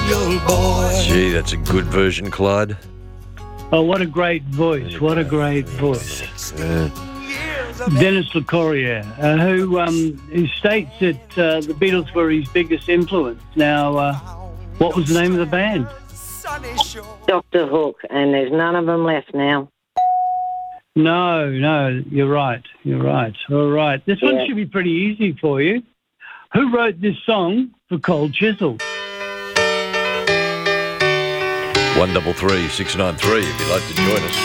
royal boy. Gee, that's a good version, Clyde. Oh, what a great voice. What a great voice. Dennis LeCourrier, who states that the Beatles were his biggest influence. Now, what was the name of the band? Dr. Hook, and there's none of them left now. No, you're right. All right. This one should be pretty easy for you. Who wrote this song for Cold Chisel? 133 693 if you'd like to join us.